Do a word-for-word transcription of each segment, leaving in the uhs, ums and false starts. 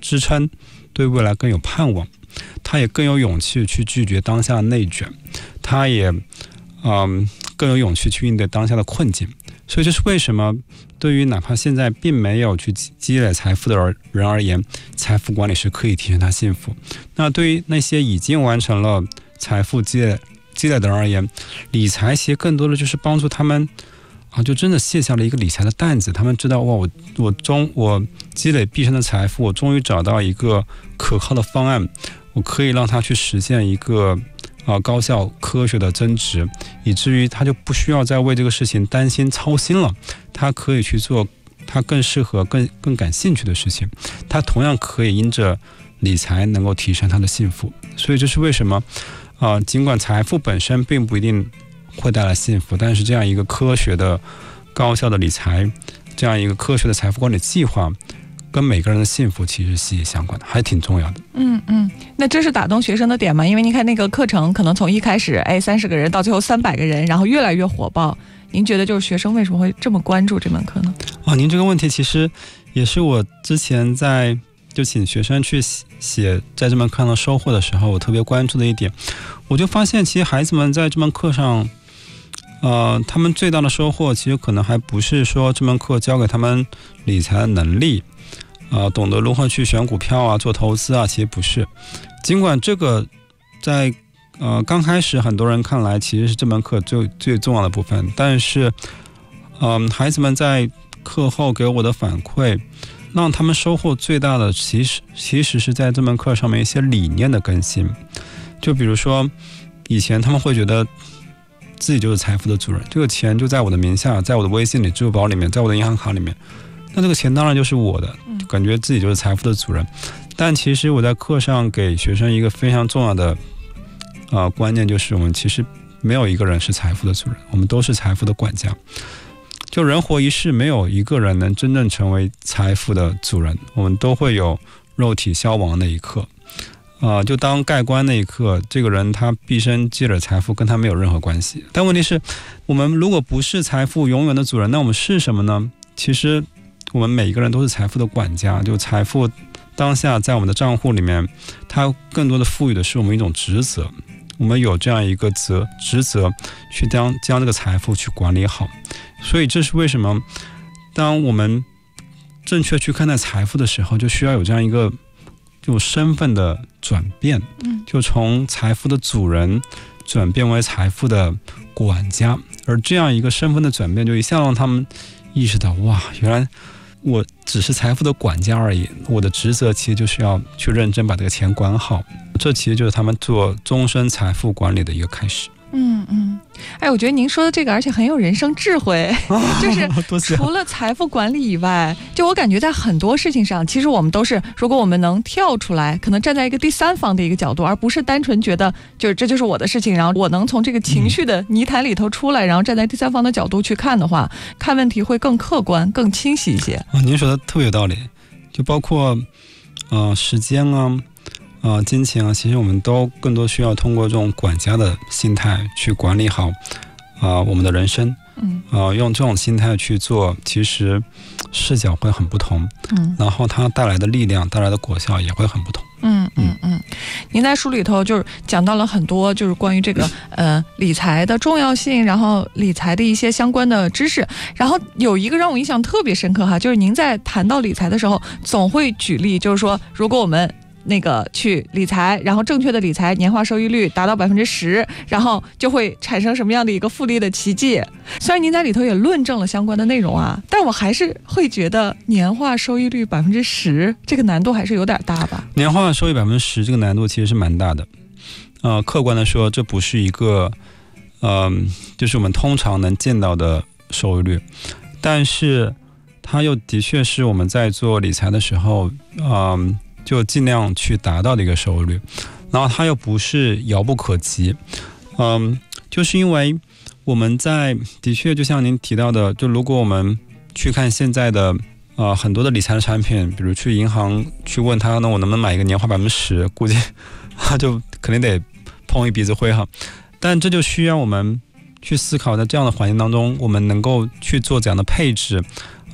支撑，对未来更有盼望，他也更有勇气去拒绝当下的内卷，他也嗯更有勇气去应对当下的困境。所以这是为什么对于哪怕现在并没有去积累财富的人而言，财富管理是可以提升他幸福。那对于那些已经完成了财富积累积累的人而言，理财其实更多的就是帮助他们啊，就真的卸下了一个理财的担子。他们知道，哇，我我终我积累毕生的财富，我终于找到一个可靠的方案，我可以让他去实现一个啊高效科学的增值，以至于他就不需要再为这个事情担心操心了。他可以去做他更适合、更更感兴趣的事情，他同样可以因着理财能够提升他的幸福。所以这是为什么啊、呃，尽管财富本身并不一定会带来幸福，但是这样一个科学的、高效的理财，这样一个科学的财富管理计划，跟每个人的幸福其实是息息相关的，还挺重要的。 嗯嗯，那这是打动学生的点吗？因为您看那个课程，可能从一开始，哎，三十个人到最后三百个人，然后越来越火爆。您觉得就是学生为什么会这么关注这门课呢？ 哦，您这个问题其实也是我之前在就请学生去写在这门课上的收获的时候，我特别关注的一点。我就发现，其实孩子们在这门课上，呃，他们最大的收获，其实可能还不是说这门课教给他们理财的能力，呃，懂得如何去选股票啊、做投资啊，其实不是。尽管这个在呃刚开始很多人看来其实是这门课最最重要的部分，但是，嗯、呃，孩子们在课后给我的反馈，让他们收获最大的，其实其实是在这门课上面一些理念的更新。就比如说，以前他们会觉得自己就是财富的主人，这个钱就在我的名下，在我的微信里、支付宝里面，在我的银行卡里面，那这个钱当然就是我的，感觉自己就是财富的主人。但其实我在课上给学生一个非常重要的呃观念，就是我们其实没有一个人是财富的主人，我们都是财富的管家。就人活一世，没有一个人能真正成为财富的主人，我们都会有肉体消亡的一刻。呃，就当盖棺那一刻，这个人他毕生积累财富跟他没有任何关系。但问题是，我们如果不是财富永远的主人，那我们是什么呢？其实我们每一个人都是财富的管家。就财富当下在我们的账户里面，它更多的赋予的是我们一种职责，我们有这样一个责职责去将将这个财富去管理好。所以这是为什么当我们正确去看待财富的时候，就需要有这样一个就身份的转变，就从财富的主人转变为财富的管家。而这样一个身份的转变，就一下让他们意识到，哇，原来我只是财富的管家而已，我的职责其实就是要去认真把这个钱管好。这其实就是他们做终身财富管理的一个开始。 嗯嗯，哎，我觉得您说的这个，而且很有人生智慧，就是除了财富管理以外，就我感觉在很多事情上，其实我们都是，如果我们能跳出来，可能站在一个第三方的一个角度，而不是单纯觉得就是这就是我的事情，然后我能从这个情绪的泥潭里头出来，然后站在第三方的角度去看的话，看问题会更客观、更清晰一些。 哦，您说的特别有道理，就包括呃时间啊。呃，金钱啊，其实我们都更多需要通过这种管家的心态去管理好啊、呃、我们的人生。嗯，呃，用这种心态去做，其实视角会很不同。嗯，然后它带来的力量、带来的果效也会很不同。 嗯嗯嗯，您在书里头就是讲到了很多，就是关于这个呃理财的重要性，然后理财的一些相关的知识。然后有一个让我印象特别深刻哈，就是您在谈到理财的时候，总会举例，就是说如果我们那个去理财，然后正确的理财年化收益率达到百分之十，然后就会产生什么样的一个复利的奇迹。虽然您在里头也论证了相关的内容啊，但我还是会觉得年化收益率百分之十这个难度还是有点大吧。 年化收益百分之十这个难度其实是蛮大的。呃，客观的说，这不是一个呃，就是我们通常能见到的收益率，但是它又的确是我们在做理财的时候，嗯、呃。就尽量去达到的一个收益率，然后它又不是遥不可及。嗯，就是因为我们在的确就像您提到的，就如果我们去看现在的呃很多的理财的产品，比如去银行去问他，那我能不能买一个年化百分之十，估计他就肯定得碰一鼻子灰哈。但这就需要我们去思考，在这样的环境当中，我们能够去做怎样的配置。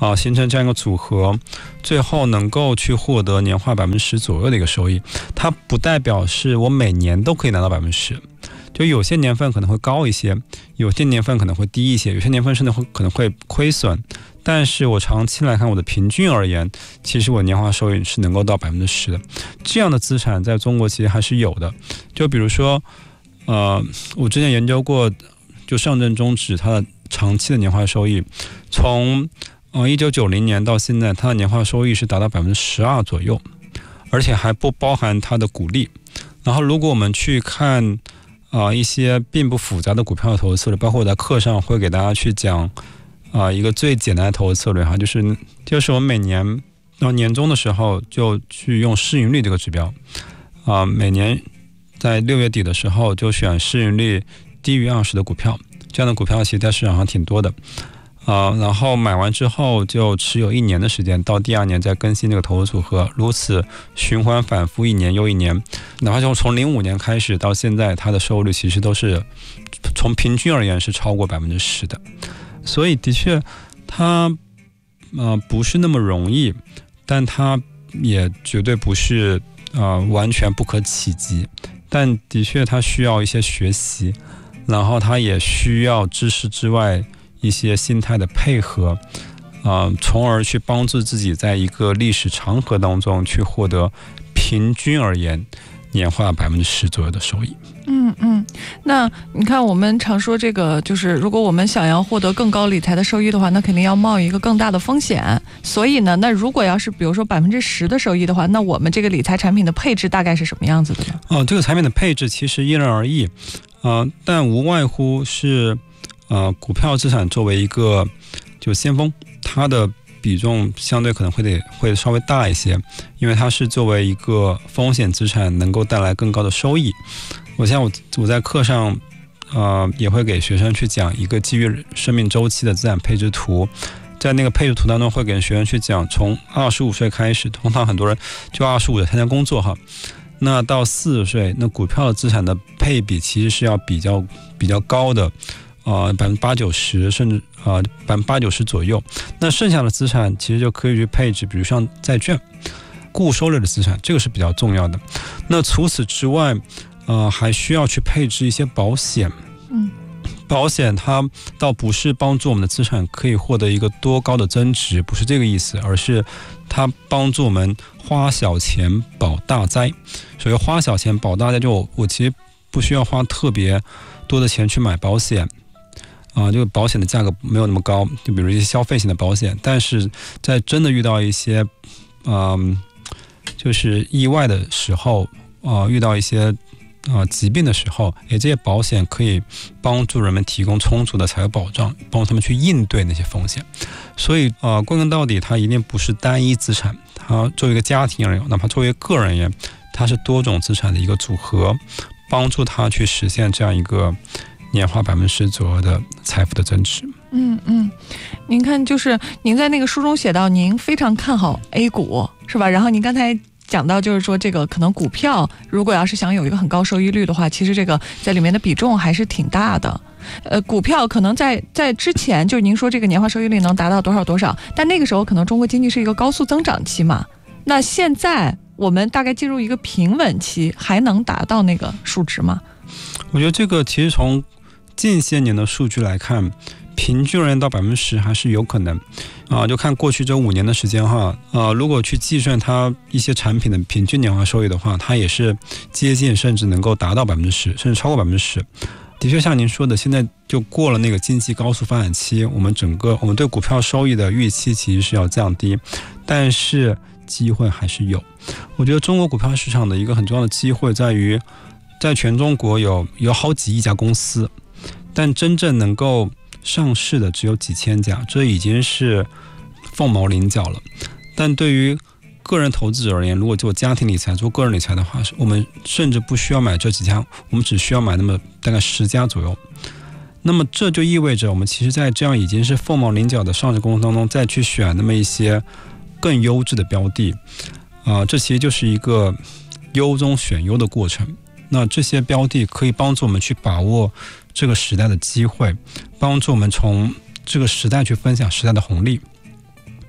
啊，形成这样一个组合，最后能够去获得年化百分之十左右的一个收益。它不代表是我每年都可以拿到百分之十，就有些年份可能会高一些，有些年份可能会低一些，有些年份甚至会可能会亏损。但是我长期来看，我的平均而言，其实我年化收益是能够到百分之十的。这样的资产在中国其实还是有的。就比如说，呃，我之前研究过，就上证综指它的长期的年化收益，从呃一九九零年到现在，它的年化收益是达到百分之十二左右，而且还不包含它的股利。然后，如果我们去看啊、呃、一些并不复杂的股票的投资策略，包括我在课上会给大家去讲。啊、呃，一个最简单的投资策略哈，就是就是我们每年到年终的时候就去用市盈率这个指标，啊、呃，每年在六月底的时候就选市盈率低于二十的股票，这样的股票其实在市场上挺多的，啊、呃，然后买完之后就持有一年的时间，到第二年再更新这个投资组合，如此循环反复一年又一年，哪怕从从零五年开始到现在，它的收益率其实都是从平均而言是超过百分之十的。所以的确它呃不是那么容易，但它也绝对不是呃完全不可企及，但的确它需要一些学习，然后它也需要知识之外一些心态的配合，呃从而去帮助自己在一个历史长河当中去获得平均而言年化百分之十左右的收益。 嗯嗯，那你看，我们常说这个，就是如果我们想要获得更高理财的收益的话，那肯定要冒一个更大的风险。所以呢，那如果要是比如说百分之十的收益的话，那我们这个理财产品的配置大概是什么样子的呢？ 哦，这个产品的配置其实因人而异，呃，但无外乎是呃股票资产作为一个就先锋，它的比重相对可能会得会稍微大一些，因为它是作为一个风险资产，能够带来更高的收益。我像我我在课上，呃，也会给学生去讲一个基于生命周期的资产配置图，在那个配置图当中会给学生去讲，从二十五岁开始，通常很多人就二十五岁参加工作哈，那到四十岁，那股票的资产的配比其实是要比较比较高的。呃，百分之八九十，甚至呃百分之八九十左右。那剩下的资产其实就可以去配置，比如像债券、固收类的资产，这个是比较重要的。那除此之外，呃，还需要去配置一些保险。 嗯， 保险它倒不是帮助我们的资产可以获得一个多高的增值，不是这个意思，而是它帮助我们花小钱保大灾。所以花小钱保大灾，就我我其实不需要花特别多的钱去买保险。啊、呃，这个保险的价格没有那么高，就比如一些消费型的保险，但是在真的遇到一些，嗯、呃，就是意外的时候，啊、呃，遇到一些啊、呃、疾病的时候，也这些保险可以帮助人们提供充足的财务保障，帮助他们去应对那些风险。所以，啊、呃，归根到底，它一定不是单一资产，它作为一个家庭而言，哪怕作为个人而言，它是多种资产的一个组合，帮助他去实现这样一个年化百分之十左右的财富的增值。 嗯嗯，您看，就是您在那个书中写到，您非常看好 A 股，是吧？然后您刚才讲到，就是说这个可能股票，如果要是想有一个很高收益率的话，其实这个在里面的比重还是挺大的。呃，股票可能在在之前，就是您说这个年化收益率能达到多少多少，但那个时候可能中国经济是一个高速增长期嘛。那现在我们大概进入一个平稳期，还能达到那个数值吗？ 我觉得这个其实从近些年的数据来看，平均而言到百分之十还是有可能啊。就看过去这五年的时间哈，呃，如果去计算它一些产品的平均年化收益的话，它也是接近甚至能够达到百分之十，甚至超过百分之十。的确，像您说的，现在就过了那个经济高速发展期，我们整个我们对股票收益的预期其实是要降低，但是机会还是有。我觉得中国股票市场的一个很重要的机会在于，在全中国有有好几亿家公司。但真正能够上市的只有几千家，这已经是凤毛麟角了。但对于个人投资者而言，如果做家庭理财、做个人理财的话，我们甚至不需要买这几家，我们只需要买那么大概十家左右。那么这就意味着，我们其实在这样已经是凤毛麟角的上市公司当中，再去选那么一些更优质的标的，啊、呃，这其实就是一个优中选优的过程。那这些标的可以帮助我们去把握这个时代的机会，帮助我们从这个时代去分享时代的红利。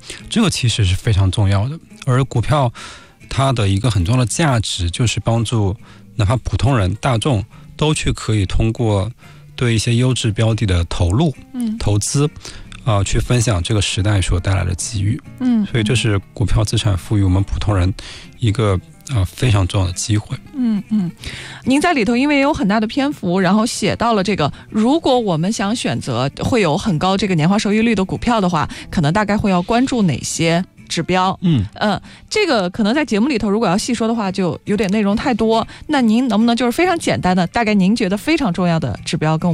这个其实是非常重要的。而股票它的一个很重要的价值就是帮助哪怕普通人大众都去可以通过对一些优质标的的投入、嗯、投资啊、呃，去分享这个时代所带来的机遇。嗯，所以这是股票资产赋予我们普通人一个啊、呃、非常重要的机会。 嗯嗯，您在里头因为有很大的篇幅，然后写到了这个，如果我们想选择会有很高这个年化收益率的股票的话，可能大概会要关注哪些指标？嗯呃，这个可能在节目里头如果要细说的话，就有点内容太多。那您能不能就是非常简单的，大概您觉得非常重要的指标跟我们